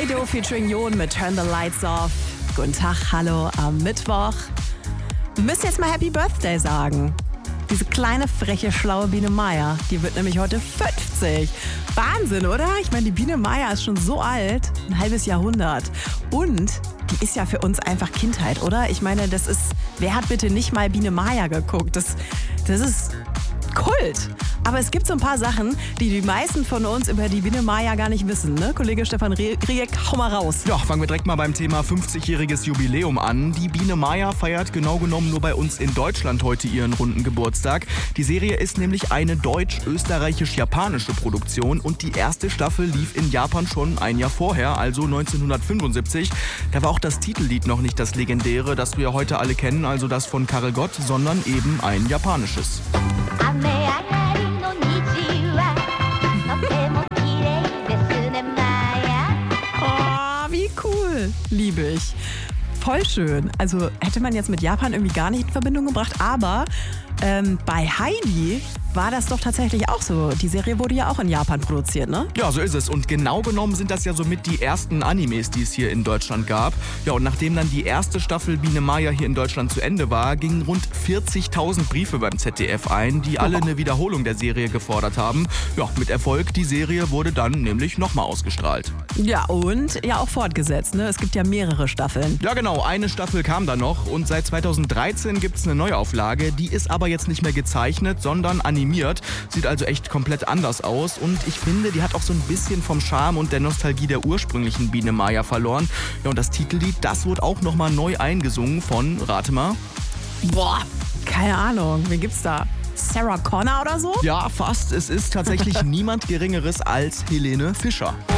Bushido featuring Jon mit Turn the Lights Off. Guten Tag, hallo am Mittwoch. Wir müssen jetzt mal Happy Birthday sagen. Diese kleine, freche, schlaue Biene Meier, die wird nämlich heute 50. Wahnsinn, oder? Ich meine, die Biene Meier ist schon so alt, ein halbes Jahrhundert. Und die ist ja für uns einfach Kindheit, oder? Ich meine, wer hat bitte nicht mal Biene Meier geguckt? Das ist Kult. Aber es gibt so ein paar Sachen, die meisten von uns über die Biene Meier gar nicht wissen, ne? Kollege Stefan Rieck, hau mal raus. Ja, fangen wir direkt mal beim Thema 50-jähriges Jubiläum an. Die Biene Meier feiert genau genommen nur bei uns in Deutschland heute ihren runden Geburtstag. Die Serie ist nämlich eine deutsch-österreichisch-japanische Produktion und die erste Staffel lief in Japan schon ein Jahr vorher, also 1975. Da war auch das Titellied noch nicht das legendäre, das wir heute alle kennen, also das von Karel Gott, sondern eben ein japanisches. Oh, wie cool. Liebe ich. Voll schön. Also hätte man jetzt mit Japan irgendwie gar nicht in Verbindung gebracht, aber bei Heidi war das doch tatsächlich auch so. Die Serie wurde ja auch in Japan produziert, ne? Ja, so ist es. Und genau genommen sind das ja somit die ersten Animes, die es hier in Deutschland gab. Ja, und nachdem dann die erste Staffel Biene Meier hier in Deutschland zu Ende war, gingen rund 40.000 Briefe beim ZDF ein, die alle eine Wiederholung der Serie gefordert haben. Ja, mit Erfolg. Die Serie wurde dann nämlich nochmal ausgestrahlt. Ja, und ja auch fortgesetzt, ne? Es gibt ja mehrere Staffeln. Ja, genau. Eine Staffel kam da noch und seit 2013 gibt es eine Neuauflage. Die ist aber jetzt nicht mehr gezeichnet, sondern animiert. Sieht also echt komplett anders aus und ich finde, die hat auch so ein bisschen vom Charme und der Nostalgie der ursprünglichen Biene Meier verloren. Ja, und das Titellied, das wurde auch nochmal neu eingesungen von, rate mal. Boah, keine Ahnung. Wen gibt's da? Sarah Connor oder so? Ja, fast. Es ist tatsächlich niemand Geringeres als Helene Fischer.